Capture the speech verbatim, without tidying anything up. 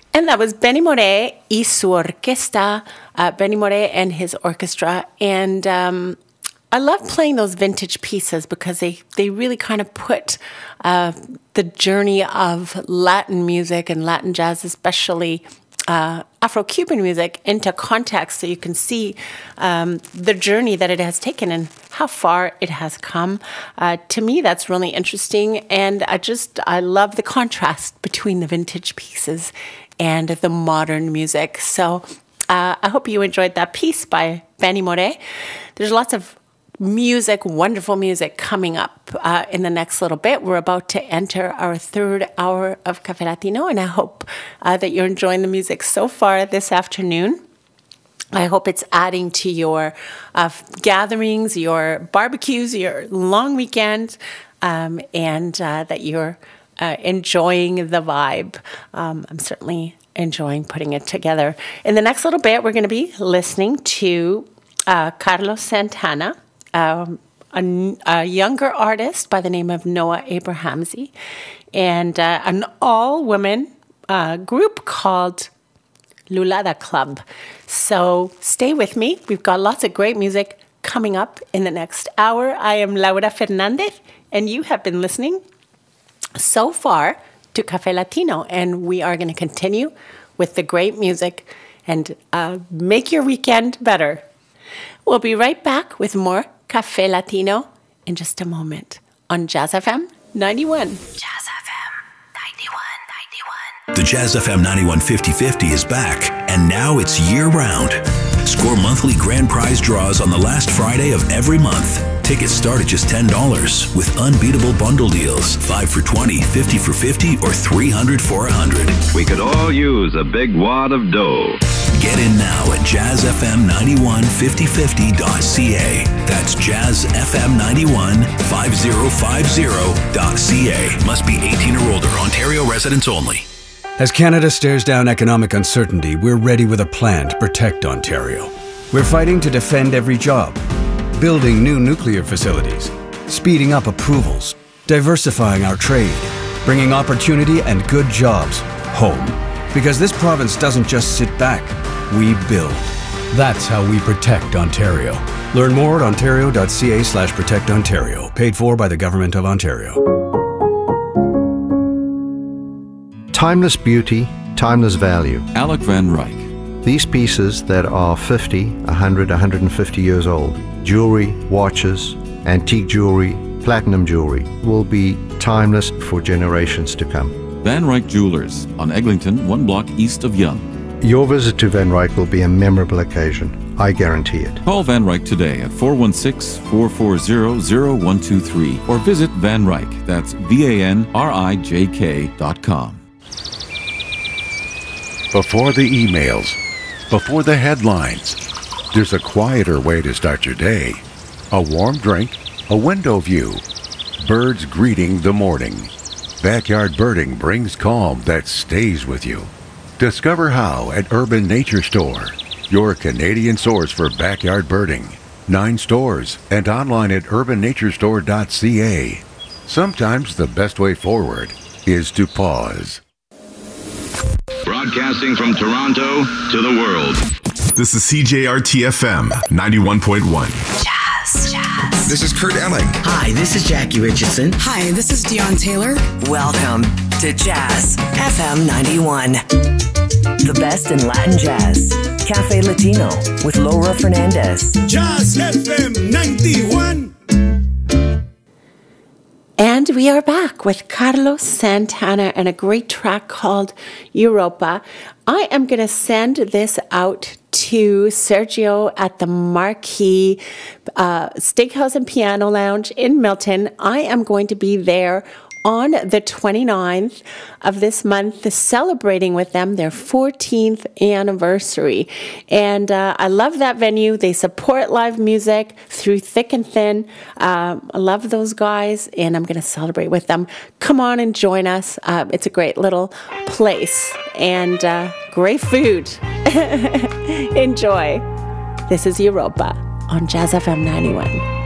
And that was Benny Moré y su orquesta, uh, Benny Moré and his orchestra. And um, I love playing those vintage pieces because they, they really kind of put uh, the journey of Latin music and Latin jazz, especially uh, Afro-Cuban music, into context so you can see um, the journey that it has taken and how far it has come. Uh, to me, that's really interesting. And I just, I love the contrast between the vintage pieces and the modern music. So uh, I hope you enjoyed that piece by Benny Moré. There's lots of music, wonderful music coming up uh, in the next little bit. We're about to enter our third hour of Café Latino, and I hope uh, that you're enjoying the music so far this afternoon. I hope it's adding to your uh, gatherings, your barbecues, your long weekend, um, and uh, that you're uh, enjoying the vibe. Um, I'm certainly enjoying putting it together. In the next little bit, we're going to be listening to uh, Carlos Santana, Um, a, a younger artist by the name of Noah Abrahamsey, and uh, an all-women uh, group called Lulada Club. So stay with me. We've got lots of great music coming up in the next hour. I am Laura Fernandez, and you have been listening so far to Café Latino, and we are going to continue with the great music and uh, make your weekend better. We'll be right back with more Café Latino in just a moment on Jazz F M ninety-one. Jazz F M ninety-one, ninety-one. The Jazz F M ninety-one fifty fifty is back, and now it's year-round. Score monthly grand prize draws on the last Friday of every month. Tickets start at just ten dollars with unbeatable bundle deals. five for twenty, fifty for fifty, or three hundred for one hundred. We could all use a big wad of dough. Get in now at jazz f m ninety-one fifty fifty dot c a. That's jazz f m ninety-one fifty fifty dot c a. Must be eighteen or older. Ontario residents only. As Canada stares down economic uncertainty, we're ready with a plan to protect Ontario. We're fighting to defend every job, building new nuclear facilities, speeding up approvals, diversifying our trade, bringing opportunity and good jobs home. Because this province doesn't just sit back, we build. That's how we protect Ontario. Learn more at ontario.ca slash protect Ontario. Paid for by the Government of Ontario. Timeless beauty, timeless value. Alec Van Ryk. These pieces that are fifty, one hundred, one hundred fifty years old, jewelry, watches, antique jewelry, platinum jewelry, will be timeless for generations to come. Van Ryk Jewelers on Eglinton, one block east of Yonge. Your visit to Van Ryk will be a memorable occasion. I guarantee it. Call Van Ryk today at four one six, four four zero, zero one two three or visit Van Ryk, that's V A N R I J K dot com. Before the emails, before the headlines, there's a quieter way to start your day. A warm drink, a window view, birds greeting the morning. Backyard birding brings calm that stays with you. Discover how at Urban Nature Store, your Canadian source for backyard birding. Nine stores and online at urban nature store dot c a. Sometimes the best way forward is to pause. Broadcasting from Toronto to the world. This is C J R T F M ninety-one point one. Jazz, jazz. This is Kurt Elling. Hi, this is Jackie Richardson. Hi, this is Dion Taylor. Welcome to Jazz F M ninety-one. The best in Latin jazz. Café Latino with Laura Fernandez. Jazz F M ninety-one. And we are back with Carlos Santana and a great track called Europa. I am going to send this out to Sergio at the Marquee uh, Steakhouse and Piano Lounge in Milton. I am going to be there on the twenty-ninth of this month, celebrating with them their fourteenth anniversary. And uh, I love that venue. They support live music through thick and thin. Um, I love those guys, and I'm going to celebrate with them. Come on and join us. Uh, it's a great little place and uh, great food. Enjoy. This is Europa on Jazz F M ninety-one.